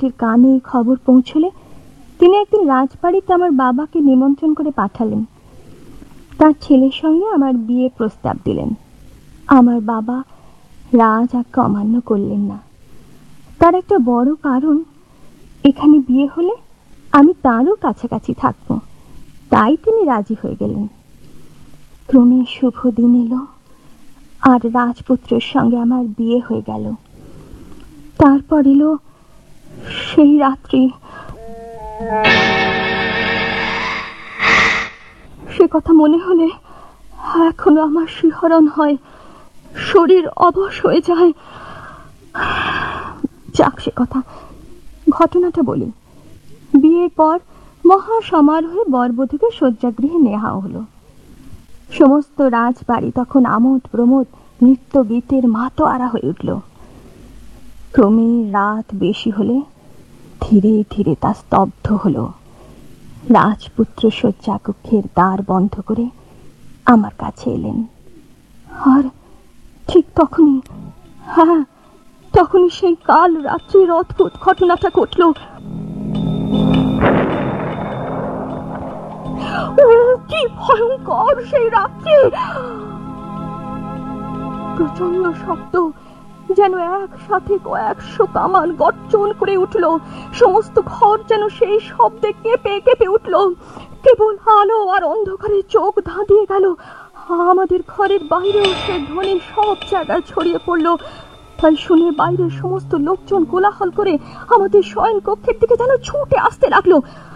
সেনাপতির কানে খবর পৌঁছলে তিনি একদিন রাজবাড়িতে আমার বাবাকে নিমন্ত্রণ করে পাঠালেন। তার ছেলের সঙ্গে আমার বিয়ে প্রস্তাব দিলেন। আমার বাবা রাজ আজ্ঞা অমান্য করলেন না। তার একটা বড় কারণ, এখানে বিয়ে হলে আমি তারও কাছাকাছি থাকব, তাই তিনি রাজি হয়ে গেলেন। ক্রমে শুভ দিন এলো, আর রাজপুত্রের সঙ্গে আমার বিয়ে হয়ে গেল। তারপর এলো সেই রাত্রি। সে কথা মনে হলে এখনো আমার শিহরণ হয়, শরীর অবশ হয়ে যায়। যাক, সে কথা, ঘটনাটা বলি। বিয়ের পর মহা সমারোহে বরবধূকে শয্যাগৃহে নেওয়া হলো। সমস্ত রাজবাড়ি তখন আমোদ প্রমোদ নৃত্য গীতের মাতোয়ারা হয়ে উঠল। ক্রমে রাত বেশি হলে ধীরে ধীরে তা স্তব্ধ হলো। রাজপুত্র শয্যাকক্ষের দ্বার বন্ধ করে আমার কাছে এলেন। আর ঠিক তখনই, হ্যাঁ, তখনই সেই কাল রাত্রির অদ্ভুত ঘটনাটা ঘটল। কি ভয়ঙ্কর সেই রাত্রি! প্রচন্ড শব্দ, যেন একসাথে কয়েকশো কামান গর্জন করে উঠল। সমস্ত ঘর যেন সেই শব্দে কেঁপে কেঁপে উঠল। কেবল আলো আর অন্ধকারে চোখ ধাঁধিয়ে গেল। আমাদের ঘরের বাইরেও সে ধ্বনি সব জায়গায় ছড়িয়ে পড়ল। তাই শুনে বাইরের সমস্ত লোকজন কোলাহল করে আমাদের শয়ন কক্ষের দিকে যেন ছুটে আসতে লাগলো।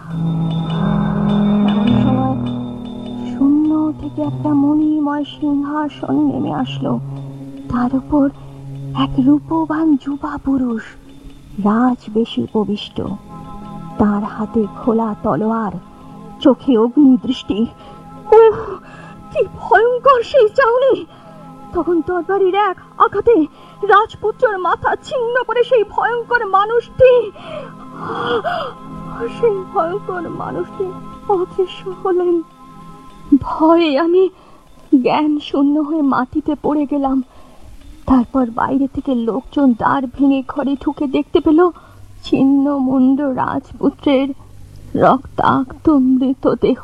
এমন সময় শূন্য থেকে একটা মণিময় সিংহাসন নেমে আসলো। তার উপর এক রূপবান যুবা পুরুষ রাজবেশে উপবিষ্ট। তার হাতে খোলা তলোয়ার, চোখে অগ্নি দৃষ্টি। ওহ, কি ভয়ঙ্কর সেই চাউনি! তখন তরবারির এক আঘাতে রাজপুত্রের মাথা ছিন্ন করে সেই ভয়ঙ্কর মানুষটি অদৃশ্য হলেন। ভয়ে আমি জ্ঞান শূন্য হয়ে মাটিতে পড়ে গেলাম। তারপর বাইরে থেকে লোকজন দ্বার ভেঙে ঘরে ঢুকে দেখতে পেল ছিন্ন মুন্ড রাজপুত্রের রক্তাক্ত মৃতদেহ।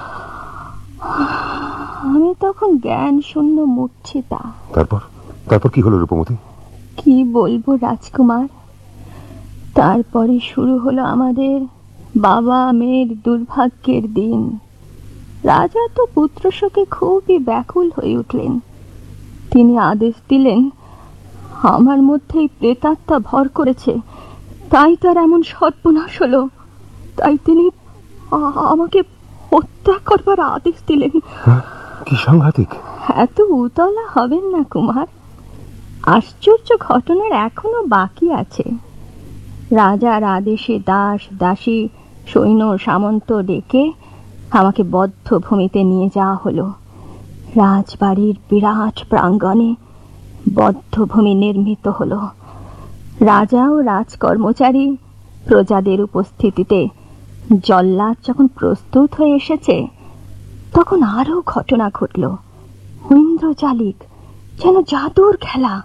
আমি তখন জ্ঞান শূন্য মূর্ছিতা। তারপর কি হলো রূপমতি? কি বলবো রাজকুমার, তারপরে শুরু হলো আমাদের বাবা মেয়ের দুর্ভাগ্যের দিন। রাজা তো পুত্র শোকে খুবই ব্যাকুল হয়ে উঠলেন। তিনি আদেশ দিলেন, আমার মধ্যেই প্রেতাত্মা ভর করেছে, তাই তার এমন সর্বনাশ হলো। তাই তিনি আমাকে হত্যা করবার আদেশ দিলেন। কি সাংঘাতিক! এত উতলা হবেন না কুমার, আশ্চর্য ঘটনার এখনো বাকি আছে। রাজার আদেশে দাস দাসী সৈন্য সামন্ত ডেকে আমাকে বদ্ধ ভূমিতে নিয়ে যাওয়া হলো। রাজবাড়ির বিরাট প্রাঙ্গণে বদ্ধভূমি নির্মিত হলো। রাজা ও রাজকর্মচারী প্রজাদের উপস্থিতিতে জল্লাদ যখন প্রস্তুত হয়ে এসেছে, তখন আরো ঘটনা ঘটল। ঐন্দ্রজালিক, যেন জাদুর খেলা।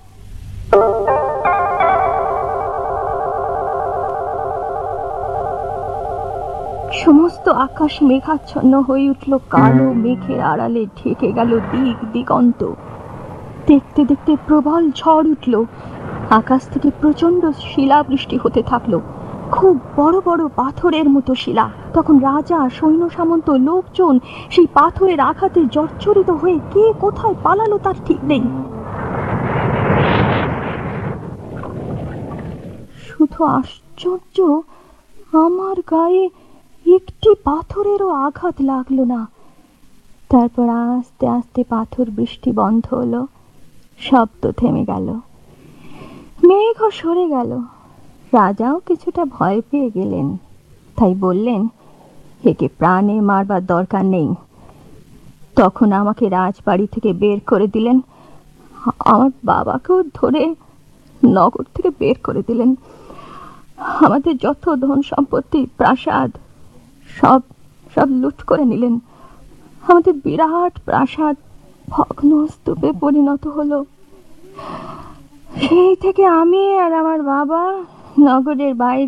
সমস্ত আকাশ মেঘাচ্ছন্ন হয়ে উঠল। কালো মেঘের আড়ালে ঢেকে গেল দিক দিগন্ত। দেখতে দেখতে প্রবল ঝড় উঠল। আকাশ থেকে প্রচন্ড শিলাবৃষ্টি হতে থাকলো, খুব বড় বড় পাথরের মতো শিলা। তখন রাজা, সৈন্য সামন্ত, লোকজন সেই পাথরের আঘাতে জর্জরিত হয়ে কে কোথায় পালালো তার ঠিক নেই। শুধু আশ্চর্য, আমার গায়ে একটি পাথরেরও আঘাত লাগলো না। তারপর আস্তে আস্তে পাথর বৃষ্টি বন্ধ হলো, শব্দ থেমে গেল, মেঘও সরে গেল। রাজাও কিছুটা ভয় পেয়ে গেলেন, তাই বললেন, একে প্রাণে মারবার দরকার নেই। তখন আমাকে রাজবাড়ি থেকে বের করে দিলেন। আমার বাবাকেও ধরে নগর থেকে বের করে দিলেন। আমাদের যত ধন সম্পত্তি, প্রাসাদ সব সব লুট করে নিলেন। আমাদের বিরাট প্রাসাদ ভগ্ন স্তূপে পরিণত হলো। সেই থেকে আমি আর আমার বাবা নগরের বাইরে